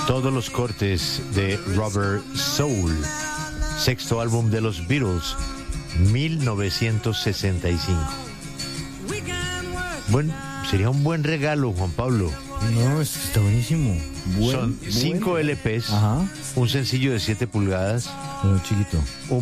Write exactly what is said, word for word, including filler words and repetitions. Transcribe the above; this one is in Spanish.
Todos los cortes de Rubber Soul, sexto álbum de los Beatles, mil novecientos sesenta y cinco. Bueno, sería un buen regalo, Juan Pablo. No, es que está buenísimo. Buen, Son cinco buen. L Pes, Ajá. un sencillo de siete pulgadas, Muy chiquito. un